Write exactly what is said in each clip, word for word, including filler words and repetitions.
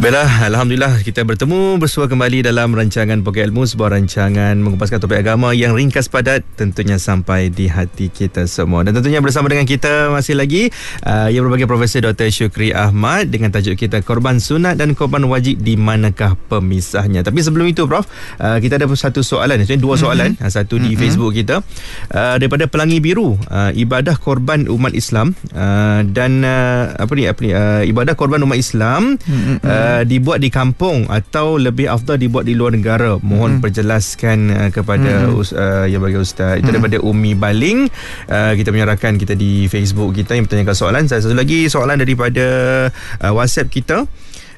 Baiklah, Alhamdulillah kita bertemu bersua kembali dalam rancangan Pokok Ilmu, sebuah rancangan mengupaskan topik agama yang ringkas padat, tentunya sampai di hati kita semua. Dan tentunya bersama dengan kita masih lagi uh, yang berbagai Profesor Doktor Syukri Ahmad dengan tajuk kita Korban Sunat dan Korban Wajib, di manakah pemisahnya. Tapi sebelum itu Prof, uh, kita ada satu soalan, sebenarnya dua soalan, mm-hmm. satu di mm-hmm. Facebook kita uh, daripada Pelangi Biru, uh, ibadah korban umat Islam uh, dan uh, apa ni apa ni uh, ibadah korban umat Islam mm-hmm. uh, Uh, dibuat di kampung atau lebih afdal dibuat di luar negara. Mohon hmm. perjelaskan uh, kepada hmm. us, uh, yang bagi Ustaz. Itu hmm. daripada Umi Baling. Uh, kita menyerahkan kita di Facebook kita yang bertanyakan soalan. Satu lagi soalan daripada uh, WhatsApp kita.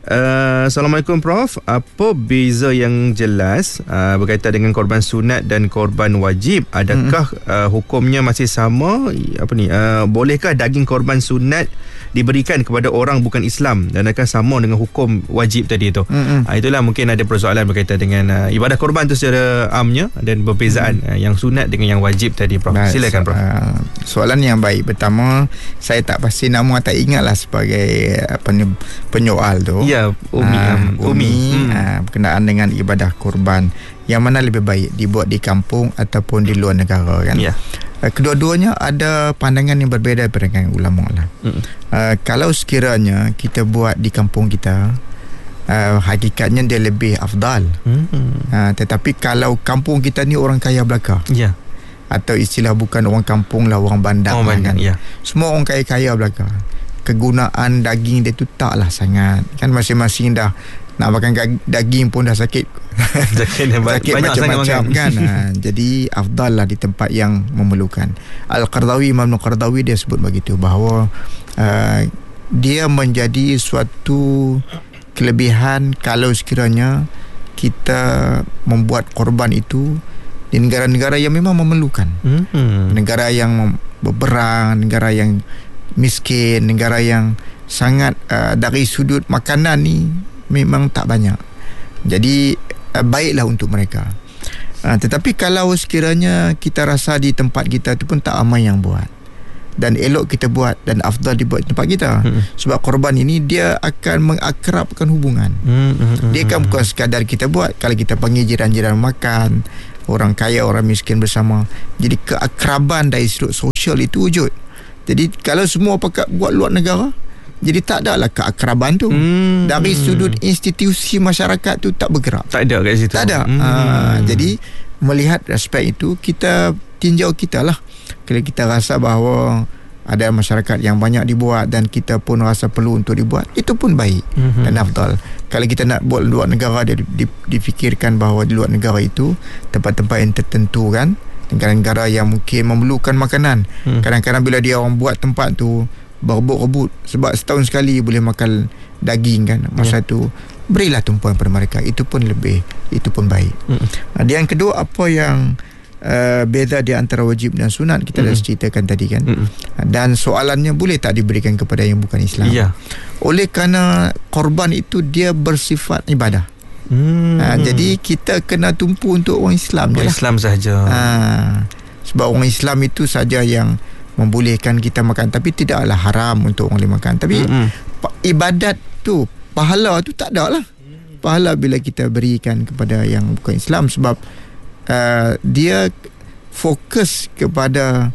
Uh, Assalamualaikum Prof, apa beza yang jelas uh, berkaitan dengan korban sunat dan korban wajib? Adakah mm-hmm. uh, hukumnya masih sama? Apa ni? Uh, bolehkah daging korban sunat diberikan kepada orang bukan Islam, dan adakah sama dengan hukum wajib tadi tu? Mm-hmm. Uh, itulah mungkin ada persoalan berkaitan dengan uh, ibadah korban tu secara amnya dan perbezaan mm-hmm. uh, yang sunat dengan yang wajib tadi Prof. Baik, silakan Prof. Uh, soalan yang baik. Pertama, saya tak pasti nama, tak ingatlah sebagai apa ni penyoal tu. Ya. Umi, uh, um, Umi. Hmm. Uh, berkenaan dengan ibadah korban, yang mana lebih baik dibuat di kampung ataupun di luar negara kan? Ya. Uh, kedua-duanya ada pandangan yang berbeza dengan ulama lah. Hmm. Uh, kalau sekiranya kita buat di kampung kita, uh, hakikatnya dia lebih afdal. Hmm. Uh, tetapi kalau kampung kita ni orang kaya belaka. Ya. Atau istilah bukan orang kampung lah, orang bandar, orang bandar kan? Ya. Semua orang kaya-kaya belaka. Kegunaan daging dia tu taklah sangat kan, masing-masing dah nak makan daging pun dah sakit sakit banyak macam-macam kan. ha, jadi afdal lah di tempat yang memerlukan. Al-Qardawi, Imam Al-Qardawi dia sebut begitu, bahawa uh, dia menjadi suatu kelebihan kalau sekiranya kita membuat korban itu di negara-negara yang memang memerlukan, mm-hmm. negara yang berperang, negara yang miskin, negara yang sangat uh, dari sudut makanan ni memang tak banyak. Jadi uh, baiklah untuk mereka. Uh, tetapi kalau sekiranya kita rasa di tempat kita tu pun tak ramai yang buat, dan elok kita buat dan afdal dibuat di tempat kita, hmm. sebab korban ini dia akan mengakrabkan hubungan. hmm. Dia kan bukan sekadar kita buat, kalau kita panggil jiran-jiran makan, orang kaya, orang miskin bersama, jadi keakraban dari sudut sosial itu wujud. Jadi kalau semua pakai buat luar negara, jadi tak ada lah keakraban tu. Hmm. Dari sudut institusi masyarakat tu tak bergerak. Tak ada kat situ. Tak ada. Hmm. Ha, jadi melihat aspek itu, kita tinjau kita lah. Kalau kita rasa bahawa ada masyarakat yang banyak dibuat dan kita pun rasa perlu untuk dibuat, itu pun baik hmm. dan afdal. Kalau kita nak buat luar negara, dia difikirkan bahawa di luar negara itu tempat-tempat yang tertentu kan, negara-negara yang mungkin memerlukan makanan. hmm. Kadang-kadang bila dia orang buat tempat tu berebut-rebut, sebab setahun sekali boleh makan daging kan, masa yeah. tu berilah tumpuan pada mereka. Itu pun lebih, itu pun baik. hmm. Dan yang kedua, apa yang uh, beza di antara wajib dan sunat, kita hmm. dah ceritakan tadi kan. hmm. Dan soalannya, boleh tak diberikan kepada yang bukan Islam? yeah. Oleh kerana korban itu dia bersifat ibadah. Hmm. Ha, jadi kita kena tumpu untuk orang Islam je lah. Islam sahaja. Ha, sebab orang Islam itu saja yang membolehkan kita makan, tapi tidaklah haram untuk orang lain makan. Tapi hmm. ibadat tu, pahala tu tak ada lah. Pahala bila kita berikan kepada yang bukan Islam, sebab uh, dia fokus kepada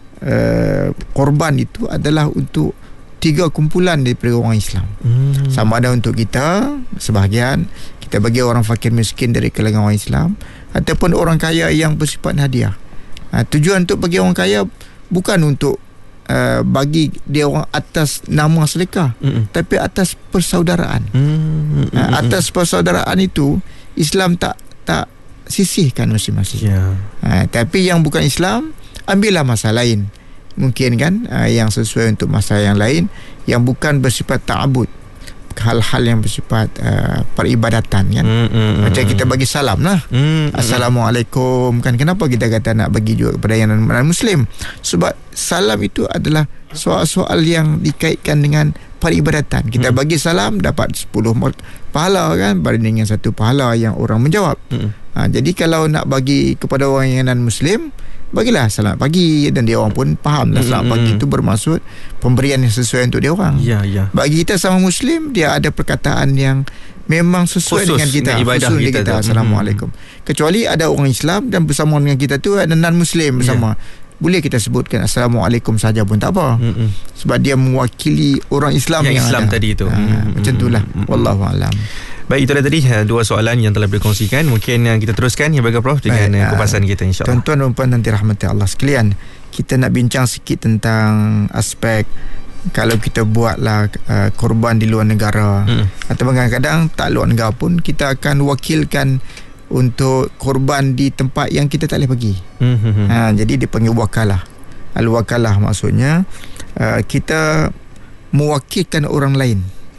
uh, korban itu adalah untuk tiga kumpulan daripada orang Islam. hmm. Sama ada untuk kita sebahagian, kita bagi orang fakir miskin dari kalangan orang Islam, ataupun orang kaya yang bersifat hadiah. ha, Tujuan untuk bagi orang kaya bukan untuk uh, bagi dia orang atas nama sedekah, mm-mm. tapi atas persaudaraan. mm-mm. ha, Atas persaudaraan itu Islam tak tak sisihkan masing-masing. yeah. ha, Tapi yang bukan Islam, ambillah masa lain mungkin kan, uh, yang sesuai untuk masa yang lain, yang bukan bersifat ta'abud, hal-hal yang bersifat uh, peribadatan kan. mm, mm, Macam mm, kita bagi salam lah. mm, Assalamualaikum kan. Kenapa kita kata nak bagi juga kepada yang non-Muslim? Sebab salam itu adalah soal-soal yang dikaitkan dengan peribadatan. Kita mm. bagi salam dapat sepuluh pahala kan, berbanding dengan satu pahala yang orang menjawab. mm. ha, Jadi kalau nak bagi kepada orang yang non-Muslim, bagilah selamat pagi, dan dia orang pun faham lah selamat mm-hmm. pagi itu bermaksud pemberian yang sesuai untuk dia orang. Ya, ya. Bagi kita sama Muslim, dia ada perkataan yang memang sesuai khusus dengan kita, dengan ibadah khusus kita, kita Assalamualaikum. Hmm. Kecuali ada orang Islam dan bersama dengan kita tu ada non-Muslim bersama, yeah. boleh kita sebutkan Assalamualaikum saja pun tak apa. Hmm. Sebab dia mewakili orang Islam yang, yang Islam ada. tadi itu. Ha, hmm. Macam itulah. Hmm. Wallahu a'lam. Baik, itu dah tadi dua soalan yang telah berkongsikan. Mungkin kita teruskan ya baga Prof dengan Baik, kupasan kita insya-Allah. Tuan-tuan dan puan nanti rahmati Allah sekalian, kita nak bincang sikit tentang aspek kalau kita buatlah uh, korban di luar negara, hmm. atau kadang-kadang tak luar negara pun kita akan wakilkan untuk korban di tempat yang kita tak boleh pergi. Hmm. Ha, jadi dipanggil wakalah. Al-wakalah maksudnya uh, kita mewakilkan orang lain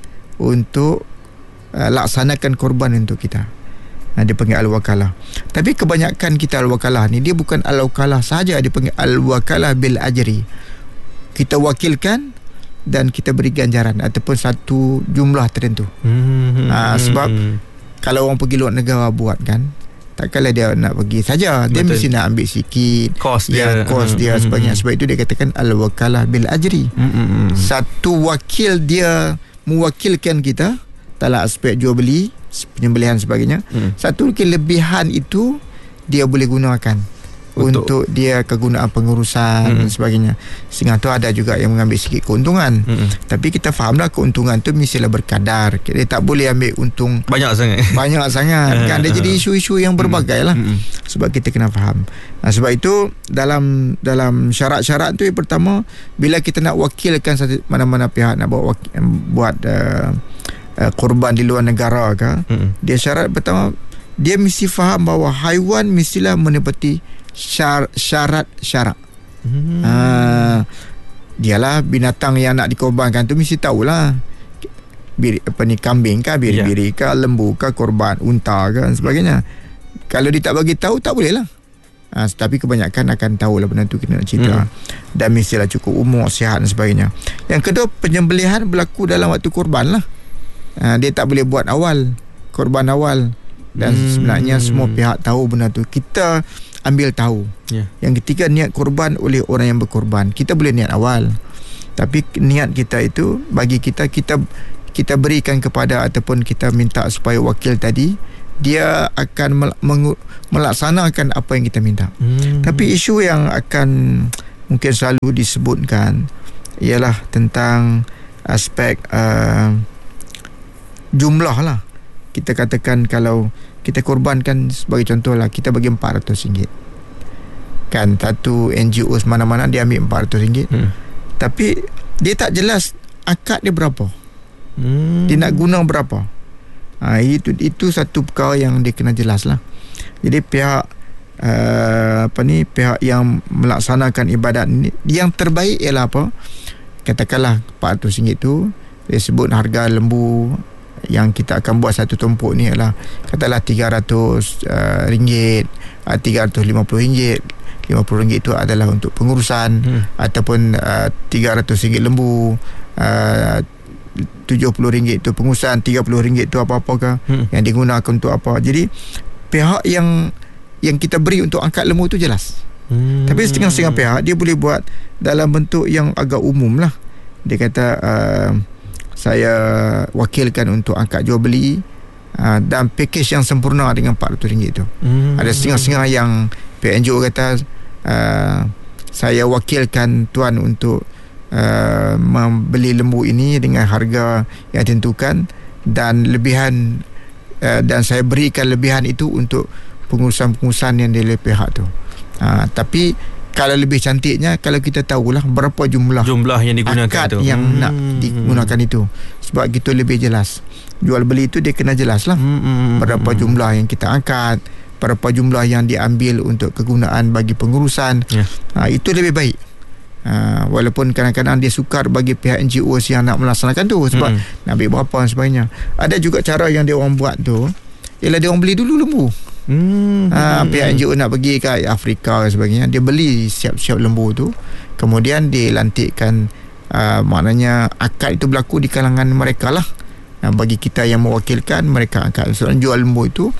untuk uh, laksanakan korban untuk kita. Ha, dia panggil al-wakalah. Tapi kebanyakan kita al-wakalah ni dia bukan al-wakalah saja, dia panggil al-wakalah bil ajri. Kita wakilkan dan kita beri ganjaran ataupun satu jumlah tertentu. Hmm, ha, sebab hmm. kalau orang pergi luar negara buat kan, takkanlah dia nak pergi saja, dia Betul. mesti nak ambil sikit kos dia, ya, kos dia hmm, sebagainya. Sebab itu dia katakan al-wakalah bil ajri. Hmm, satu wakil dia mewakilkan kita dalam aspek jual beli, penyembelihan sebagainya. Hmm. Satu kelebihan itu dia boleh gunakan untuk, untuk dia kegunaan pengurusan hmm. dan sebagainya. Sehingga tu ada juga yang mengambil sikit keuntungan. hmm. Tapi kita fahamlah keuntungan tu mestilah berkadar. Dia tak boleh ambil untung banyak sangat. Banyak sangat kan, dia jadi isu-isu yang berbagai lah. hmm. Sebab kita kena faham. Nah, sebab itu dalam dalam syarat-syarat tu yang pertama, bila kita nak wakilkan satu mana-mana pihak nak buat wakil, buat uh, uh, korban di luar negara ke, hmm. dia syarat pertama, dia mesti faham bahawa haiwan mestilah menepati Syar, syarat-syarat. Hmm. Ha, dialah binatang yang nak dikorbankan tu mesti tahulah. Bir, apa ni, kambing kah, biri-biri kah, lembu kah, korban unta kah dan sebagainya. Kalau dia tak bagi tahu tak boleh lah. Ha, tapi kebanyakan akan tahulah benda tu, kita nak cerita. Hmm. Dan mestilah cukup umur, sihat dan sebagainya. Yang kedua, penyembelihan berlaku dalam waktu korban lah. Ha, dia tak boleh buat awal, korban awal. Dan hmm. sebenarnya semua pihak tahu benda tu. Kita ambil tahu. Yeah. Yang ketiga, niat korban oleh orang yang berkorban. Kita boleh niat awal, tapi niat kita itu bagi kita kita kita berikan kepada ataupun kita minta supaya wakil tadi dia akan mel- melaksanakan apa yang kita minta. Hmm. Tapi isu yang akan mungkin selalu disebutkan ialah tentang aspek uh, jumlah lah. Kita katakan kalau kita korbankan, sebagai contoh lah, kita bagi empat ratus ringgit kan, satu N G O mana-mana dia ambil empat ratus ringgit. hmm. Tapi dia tak jelas akad dia berapa, hmm. dia nak guna berapa. ha, itu itu satu perkara yang dia kena jelas lah. Jadi pihak uh, apa ni pihak yang melaksanakan ibadat ni, yang terbaik ialah apa, katakanlah empat ratus ringgit tu dia sebut harga lembu yang kita akan buat satu tumpuk ni adalah katalah tiga ratus uh, ringgit, uh, tiga ratus lima puluh ringgit. lima puluh ringgit itu adalah untuk pengurusan, hmm. ataupun uh, tiga ratus ringgit lembu, uh, tujuh puluh ringgit itu pengurusan, tiga puluh ringgit itu apa-apakah hmm. yang digunakan untuk apa. Jadi pihak yang yang kita beri untuk angkat lembu itu jelas. hmm. Tapi setengah-setengah pihak dia boleh buat dalam bentuk yang agak umum lah. Dia kata uh, saya wakilkan untuk angkat jual beli uh, dan pakej yang sempurna dengan empat ratus ringgit tu. Hmm. Ada setengah-setengah yang pihak N G O kata uh, saya wakilkan tuan untuk uh, membeli lembu ini dengan harga yang ditentukan dan lebihan uh, dan saya berikan lebihan itu untuk pengurusan-pengurusan yang dari pihak tu. Uh, tapi kalau lebih cantiknya kalau kita tahulah berapa jumlah jumlah yang digunakan akad tu, yang hmm. nak digunakan itu, sebab gitu lebih jelas. Jual beli itu dia kena jelas lah, hmm. berapa jumlah yang kita angkat, berapa jumlah yang diambil untuk kegunaan bagi pengurusan. yeah. ha, Itu lebih baik. ha, Walaupun kadang-kadang dia sukar bagi pihak N G O yang nak melaksanakan tu, sebab hmm. nak ambil berapa dan sebagainya. Ada juga cara yang dia orang buat tu ialah dia orang beli dulu lembu. Hmm. Ha, pihak N G O nak pergi ke Afrika dan sebagainya, dia beli siap-siap lembu tu, kemudian dia lantikkan, uh, maknanya akad itu berlaku di kalangan mereka lah. Ha, bagi kita yang mewakilkan, mereka angkat. Soalan jual lembu itu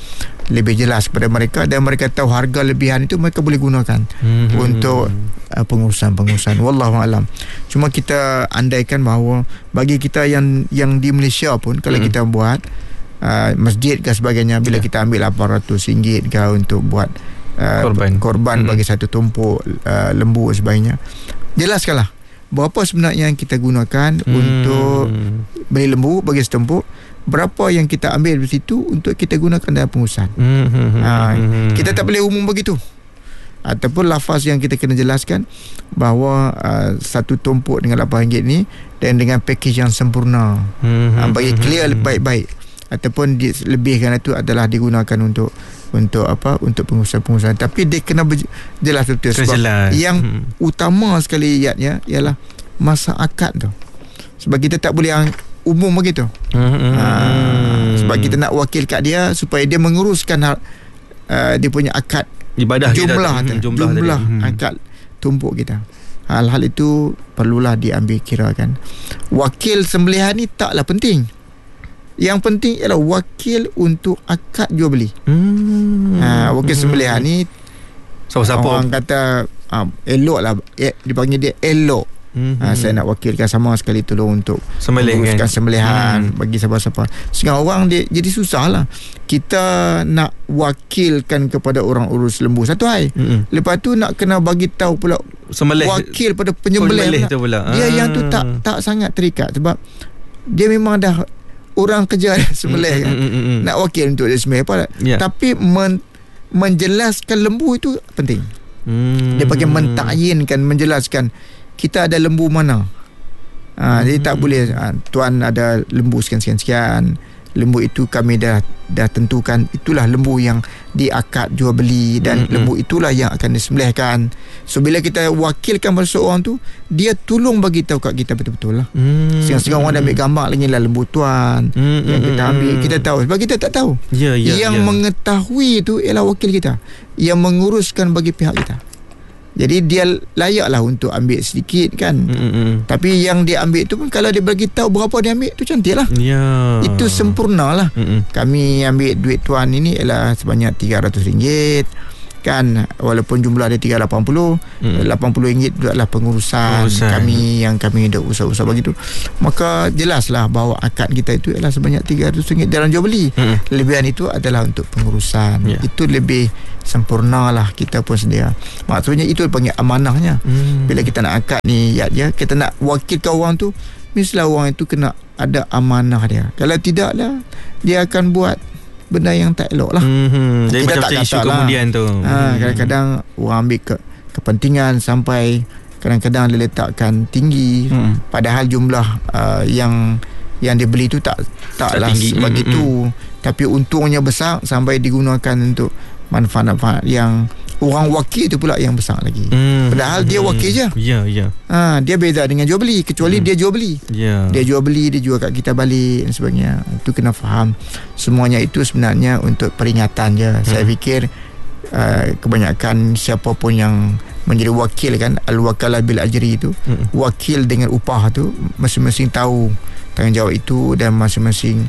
lebih jelas kepada mereka, dan mereka tahu harga lebihan itu mereka boleh gunakan hmm. untuk uh, pengurusan-pengurusan. Wallahu alam. Cuma kita andaikan bahawa bagi kita yang yang di Malaysia pun, kalau hmm. kita buat uh, masjid ke sebagainya, bila yeah. kita ambil lapan ratus ringgit ke untuk buat uh, korban, korban hmm. bagi satu tumpuk uh, lembu dan sebagainya, jelaskanlah berapa sebenarnya yang kita gunakan hmm. untuk beli lembu bagi setumpuk, berapa yang kita ambil dari situ untuk kita gunakan dalam pengurusan. hmm. ha, Kita tak boleh umum begitu. Ataupun lafaz yang kita kena jelaskan bahawa uh, satu tumpuk dengan lapan ringgit ni dan dengan package yang sempurna, hmm. ha, bagi clear baik-baik. Ataupun di, lebihkan itu adalah digunakan untuk untuk apa, untuk pengurusan-pengurusan. Tapi dia kena ber, jelas betul. Sebab jelas. Yang hmm. utama sekali iatnya ialah masa akad tu. Sebab kita tak boleh ang, umum begitu. Hmm. Ha, sebab kita nak wakil kat dia supaya dia menguruskan uh, dia punya akad ibadah jumlah kita, tu, jumlah, jumlah hmm. akad tumpuk kita. Hal-hal itu perlulah diambil kira kan. Wakil sembelihan ni taklah penting. Yang penting ialah wakil untuk akad jual beli. Hmm. Ha, wakil sembelihan ni siapa-siapa orang kata ha, elok lah, eh, dipanggil dia elok. Hmm. Ha, saya nak wakilkan sama sekali tolong untuk menguruskan kan? Sembelihan hmm. bagi siapa-siapa. Sehingga orang dia jadi susah lah. Kita nak wakilkan kepada orang urus lembu satu hai. Hmm. Lepas tu nak kena bagi tahu pula Sembelih. wakil pada penyembelih pula. pula. Dia ah. yang tu tak tak sangat terikat sebab dia memang dah orang kerja sembelih kan. Mm, mm, mm, nak wakil untuk dia sembelih apa. Yeah. Tapi men, menjelaskan lembu itu penting. Mm. Dia pakai mentakyinkan, menjelaskan kita ada lembu mana. Ha, mm. Jadi tak boleh ha, tuan ada lembu sekian-sekian. Lembu itu kami dah dah tentukan itulah lembu yang diakad jual beli dan mm-hmm. lembu itulah yang akan disembelihkan. So bila kita wakilkan pada seorang tu, dia tolong bagi tahu kat kita betul-betul lah. Mm-hmm. Sehingga orang dah ambil gambar lagi lah lembu tuan mm-hmm. yang kita ambil, kita tahu sebab kita tak tahu. Yeah, yeah, yang yeah. mengetahui itu ialah wakil kita yang menguruskan bagi pihak kita. Jadi dia layaklah untuk ambil sedikit kan. Mm-hmm. Tapi yang dia ambil tu pun kalau dia bagi tahu berapa dia ambil tu cantik lah. Yeah. Itu sempurna lah. Mm-hmm. Kami ambil duit tuan ini ialah sebanyak tiga ratus ringgit kan, walaupun jumlah dia tiga ratus lapan puluh. Mm-hmm. lapan puluh ringgit itu adalah pengurusan, pengurusan kami yang kami dah usah-usah begitu. Maka jelaslah bahawa akad kita itu ialah sebanyak tiga ratus ringgit dalam jual beli. Mm-hmm. Lebihan itu adalah untuk pengurusan. Yeah. Itu lebih sempurna lah kita pun sedia. Maksudnya itu panggil amanahnya. Hmm. Bila kita nak akad ni ya, ya, kita nak wakilkan orang tu, mestilah orang itu kena ada amanah dia. Kalau tidak lah, dia akan buat benda yang tak elok lah. Hmm. Jadi kita tak kata lah kemudian tu. Ha, kadang-kadang orang ambil ke, kepentingan sampai kadang-kadang dia letakkan tinggi. Hmm. Padahal jumlah uh, yang yang dia beli tu tak taklah sebegitu. Hmm. Tapi untungnya besar sampai digunakan untuk manfaat-manfaat yang orang wakil tu pula yang besar lagi. Hmm. Padahal dia wakil je. Ya, yeah, ya. Yeah. Ha, dia beza dengan jual beli, kecuali hmm. dia jual beli. Yeah. Dia jual beli, dia jual kat kita balik dan sebagainya. Itu kena faham. Semuanya itu sebenarnya untuk peringatan je. Hmm. Saya fikir uh, kebanyakan siapa pun yang menjadi wakil kan, al-wakalah bil ajri itu, hmm. wakil dengan upah tu, masing-masing tahu tanggungjawab itu dan masing-masing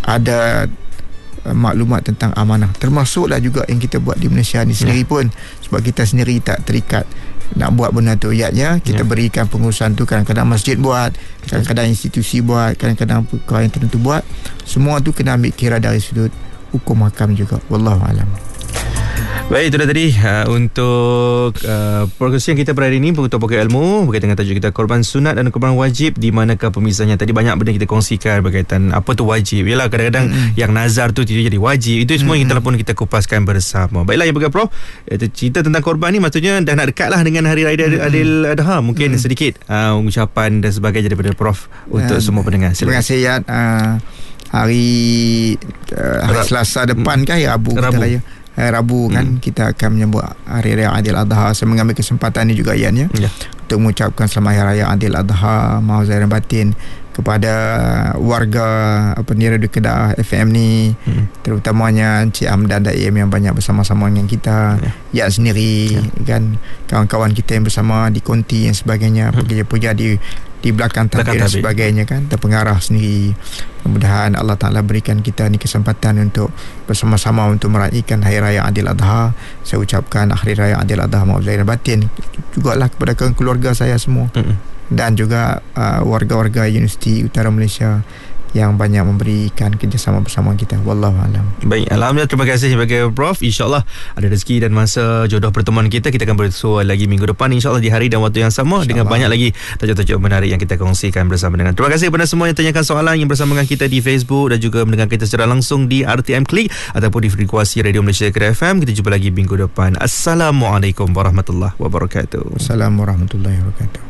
ada maklumat tentang amanah. Termasuklah juga yang kita buat di Malaysia ni sendiri ya. pun, sebab kita sendiri tak terikat nak buat benda tu. Iatnya kita ya. berikan pengurusan tu, kadang-kadang masjid buat, kadang-kadang institusi buat, kadang-kadang perkara yang tertentu buat. Semua tu kena ambil kira dari sudut hukum hakam juga. Wallahu alam. Baik, itu dah tadi uh, untuk uh, perkongsian kita pada hari ini untuk Poket Ilmu berkaitan dengan tajuk kita korban sunat dan korban wajib. Di manakah pemisahnya? Tadi banyak benda kita kongsikan berkaitan apa tu wajib. Yalah, kadang-kadang mm-hmm. yang nazar tu tidak jadi wajib. Itu semua mm-hmm. yang telah pun kita kupaskan bersama. Baiklah, yang berkata Prof, cerita tentang korban ni maksudnya dah nak dekat lah dengan Hari Raya mm-hmm. Adil Adha. Mungkin mm-hmm. sedikit uh, ucapan dan sebagainya daripada Prof untuk uh, semua pendengar. Terima kasih ya. Uh, hari uh, hari Selasa depan mm. kan, hari Rabu kita raya. Hari Rabu kan hmm. kita akan menyambut Hari Raya Adil Adha. Saya mengambil kesempatan ini juga Ian ya, ya. untuk mengucapkan selamat Hari Raya Adil Adha, maaf zahir dan batin kepada warga apa ni Radio Kedah F M ni, hmm. terutamanya Encik Hamdan dan A M yang banyak bersama-sama dengan kita, ya, ya sendiri ya. kan, kawan-kawan kita yang bersama di konti yang sebagainya, hmm. pekerja-pekerja di di di belakang tabir dan sebagainya kan, terpengarah sendiri. Mudah-mudahan Allah Ta'ala berikan kita ni kesempatan untuk bersama-sama untuk meraihkan Hari Raya Adil Adha. Saya ucapkan Hari Raya Adil Adha maaf zahir dan batin jugalah kepada keluarga saya semua, mm-hmm. dan juga uh, warga-warga Universiti Utara Malaysia yang banyak memberikan kerjasama bersama kita. Wallahualam. Baik, alhamdulillah, terima kasih sebagai Prof. InsyaAllah ada rezeki dan masa jodoh pertemuan kita. Kita akan bersua lagi minggu depan InsyaAllah di hari dan waktu yang sama, dengan banyak lagi tajuk-tajuk menarik yang kita kongsikan bersama dengan. Terima kasih kepada semua yang tanyakan soalan, yang bersama dengan kita di Facebook dan juga mendengar kita secara langsung di R T M Klik ataupun di frekuensi Radio Malaysia Kira F M. Kita jumpa lagi minggu depan. Assalamualaikum warahmatullahi wabarakatuh. Assalamualaikum warahmatullahi wabarakatuh.